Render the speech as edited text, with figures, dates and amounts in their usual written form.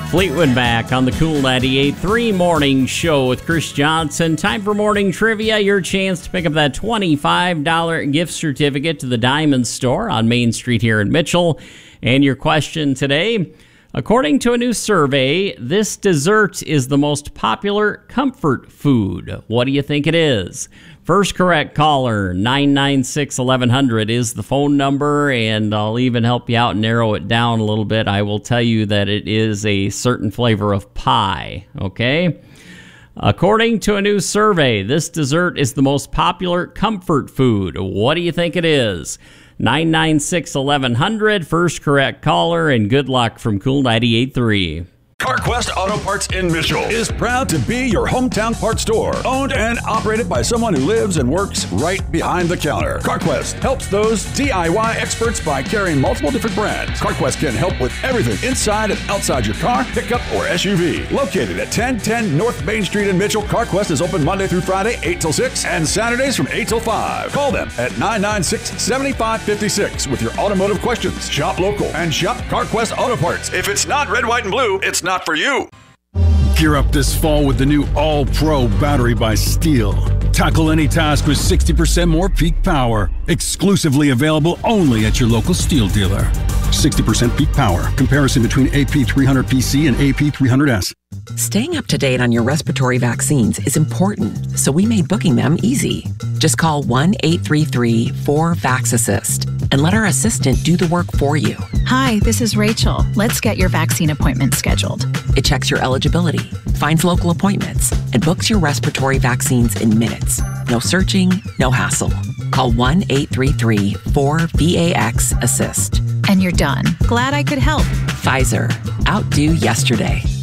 Fleetwood Mac on the Cool 98.3 Morning Show with Chris Johnson. Time for morning trivia. Your chance to pick up that $25 gift certificate to the Diamond Store on Main Street here in Mitchell. And your question today, according to a new survey, this dessert is the most popular comfort food. What do you think it is? First correct caller, 996-1100 is the phone number, and I'll even help you out and narrow it down a little bit. I will tell you that it is a certain flavor of pie, okay? According to a new survey, this dessert is the most popular comfort food. What do you think it is? 996-1100, first correct caller, and good luck from Cool 98.3. CarQuest Auto Parts in Mitchell is proud to be your hometown parts store. Owned and operated by someone who lives and works right behind the counter. CarQuest helps those DIY experts by carrying multiple different brands. CarQuest can help with everything inside and outside your car, pickup, or SUV. Located at 1010 North Main Street in Mitchell, CarQuest is open Monday through Friday, 8 till 6, and Saturdays from 8 till 5. Call them at 996-7556 with your automotive questions. Shop local and shop CarQuest Auto Parts. If it's not red, white, and blue, it's not for you. Gear up this fall with the new All-Pro battery by Steel. Tackle any task with 60% more peak power. Exclusively available only at your local Steel dealer. 60% peak power. Comparison between AP300PC and AP300S. Staying up to date on your respiratory vaccines is important, so we made booking them easy. Just call 1-833-4VAX-ASSIST and let our assistant do the work for you. Hi, this is Rachel. Let's get your vaccine appointment scheduled. It checks your eligibility, finds local appointments, and books your respiratory vaccines in minutes. No searching, no hassle. Call 1-833-4VAX-ASSIST. And you're done. Glad I could help. Pfizer. Outdo yesterday.